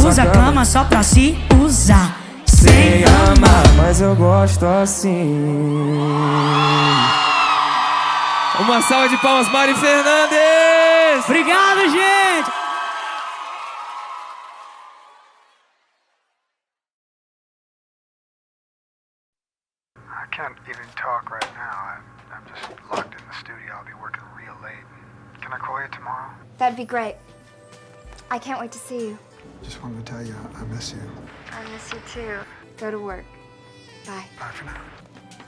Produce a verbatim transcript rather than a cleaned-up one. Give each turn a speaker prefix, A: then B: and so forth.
A: usa cama só pra se usar, sem amar. Mas eu gosto assim.
B: Uma salva de palmas, Mari Fernandes!
A: Obrigado, gente!
C: I can't even talk right now. I'm, I'm just locked in the studio. I'll be working real late. Can I call you tomorrow?
D: That'd be great. I can't wait to see you.
C: Just wanted to tell you I miss you.
D: I miss you too. Go to work. Bye.
C: Bye for now.